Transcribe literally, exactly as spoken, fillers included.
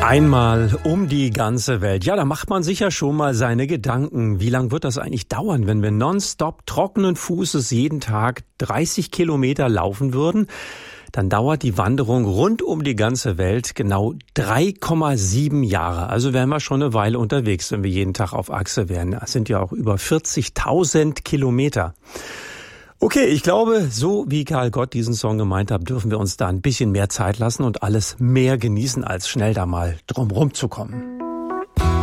Einmal um die ganze Welt. Ja, da macht man sich ja schon mal seine Gedanken. Wie lang wird das eigentlich dauern, wenn wir nonstop trockenen Fußes jeden Tag dreißig Kilometer laufen würden? Dann dauert die Wanderung rund um die ganze Welt genau drei Komma sieben Jahre. Also wären wir schon eine Weile unterwegs, wenn wir jeden Tag auf Achse wären. Das sind ja auch über vierzigtausend Kilometer. Okay, ich glaube, so wie Karl Gott diesen Song gemeint hat, dürfen wir uns da ein bisschen mehr Zeit lassen und alles mehr genießen, als schnell da mal drum rumzukommen.